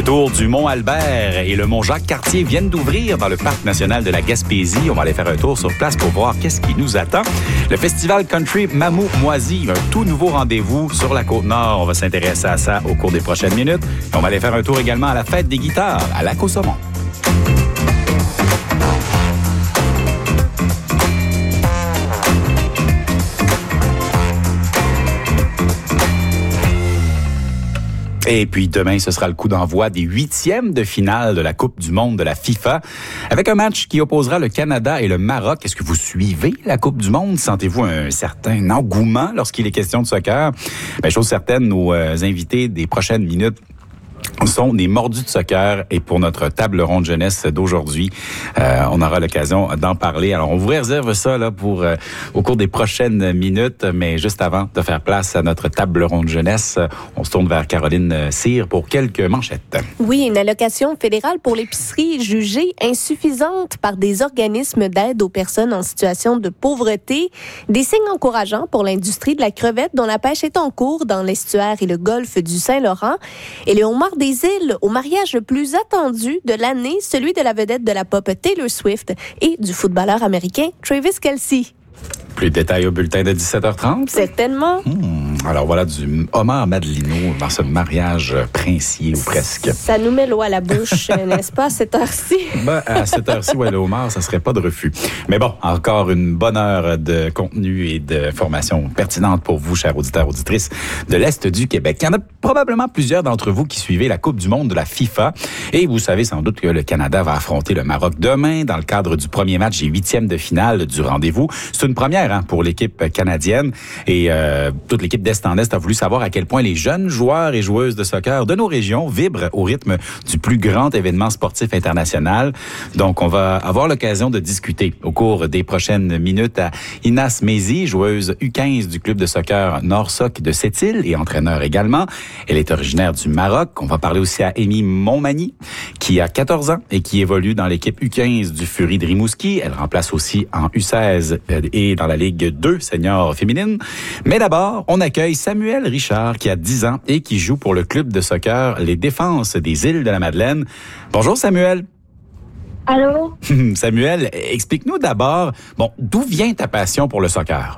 Le tour du Mont-Albert et le Mont-Jacques-Cartier viennent d'ouvrir dans le Parc national de la Gaspésie. On va aller faire un tour sur place pour voir qu'est-ce qui nous attend. Le festival country Mamou-Moisy, un tout nouveau rendez-vous sur la Côte-Nord. On va s'intéresser à ça au cours des prochaines minutes. On va aller faire un tour également à la fête des guitares à Lac-au-Saumon. Et puis demain, ce sera le coup d'envoi des 8e de finale de la Coupe du monde de la FIFA, avec un match qui opposera le Canada et le Maroc. Est-ce que vous suivez la Coupe du monde? Sentez-vous un certain engouement lorsqu'il est question de soccer? Chose certaine, nos invités des prochaines minutes sont des mordus de soccer, et pour notre table ronde jeunesse d'aujourd'hui, on aura l'occasion d'en parler. Alors, on vous réserve ça là pour au cours des prochaines minutes, mais juste avant de faire place à notre table ronde jeunesse, on se tourne vers Caroline Cyr pour quelques manchettes. Oui, une allocation fédérale pour l'épicerie jugée insuffisante par des organismes d'aide aux personnes en situation de pauvreté. Des signes encourageants pour l'industrie de la crevette dont la pêche est en cours dans l'estuaire et le golfe du Saint-Laurent. Et le homard des îles au mariage le plus attendu de l'année, celui de la vedette de la pop Taylor Swift et du footballeur américain Travis Kelce. Plus de détails au bulletin de 17h30. Certainement. Alors voilà du homard madelino dans ce mariage princier ou presque. Ça nous met l'eau à la bouche, n'est-ce pas, à cette heure-ci? À cette heure-ci, le homard, ça serait pas de refus. Mais bon, encore une bonne heure de contenu et de formation pertinente pour vous, chers auditeurs, auditrices de l'Est du Québec. Il y en a probablement plusieurs d'entre vous qui suivez la Coupe du monde de la FIFA. Et vous savez sans doute que le Canada va affronter le Maroc demain dans le cadre du premier match des 8e de finale du rendez-vous. C'est une première pour l'équipe canadienne, et toute l'équipe d'Est en Est a voulu savoir à quel point les jeunes joueurs et joueuses de soccer de nos régions vibrent au rythme du plus grand événement sportif international. Donc, on va avoir l'occasion de discuter au cours des prochaines minutes à Inas Mezi, joueuse U15 du club de soccer Nord-Soc de Sept-Îles et entraîneur également. Elle est originaire du Maroc. On va parler aussi à Amy Montmagny, qui a 14 ans et qui évolue dans l'équipe U15 du Fury de Rimouski. Elle remplace aussi en U16 et dans la Ligue 2 senior féminine. Mais d'abord, on accueille Samuel Richard, qui a 10 ans et qui joue pour le club de soccer Les Défenses des Îles de la Madeleine. Bonjour Samuel. Allô? Samuel, explique-nous d'abord, d'où vient ta passion pour le soccer?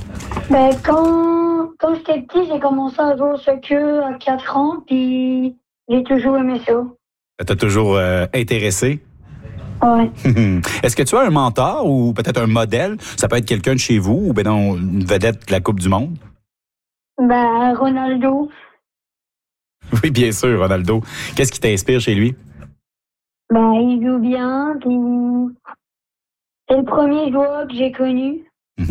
Quand j'étais petit, j'ai commencé à jouer au soccer à 4 ans, puis j'ai toujours aimé ça. T'as toujours intéressé? Ouais. Est-ce que tu as un mentor ou peut-être un modèle? Ça peut être quelqu'un de chez vous ou une vedette de la Coupe du monde? Ronaldo. Oui, bien sûr, Ronaldo. Qu'est-ce qui t'inspire chez lui? Il joue bien, puis c'est le premier joueur que j'ai connu.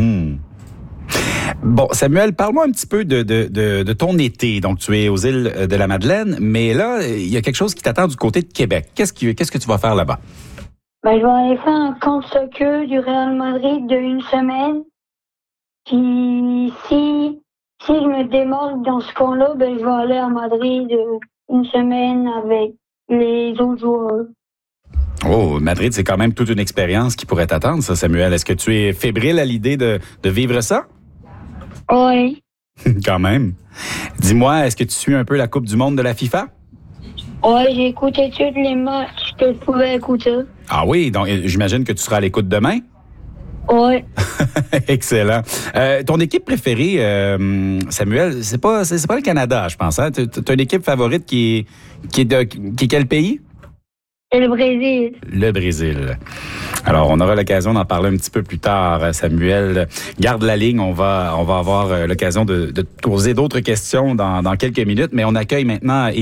Bon, Samuel, parle-moi un petit peu de ton été. Donc, tu es aux îles de la Madeleine, mais là, il y a quelque chose qui t'attend du côté de Québec. Qu'est-ce que tu vas faire là-bas? Je vais aller faire un camp de soccer du Real Madrid de 1 semaine. Puis si je me démarque dans ce camp-là, je vais aller à Madrid 1 semaine avec les autres joueurs. Oh, Madrid, c'est quand même toute une expérience qui pourrait t'attendre, ça, Samuel. Est-ce que tu es fébrile à l'idée de vivre ça? Oui. Quand même. Dis-moi, est-ce que tu suis un peu la Coupe du monde de la FIFA? Oui, j'ai écouté tous les matchs que je pouvais écouter. Ah oui, donc j'imagine que tu seras à l'écoute demain? Oui. Excellent. Ton équipe préférée, Samuel, c'est pas le Canada, je pense. Hein? T'as une équipe favorite qui est quel pays? Et le Brésil. Le Brésil. Alors, on aura l'occasion d'en parler un petit peu plus tard, Samuel. Garde la ligne, on va avoir l'occasion de te poser d'autres questions dans quelques minutes, mais on accueille maintenant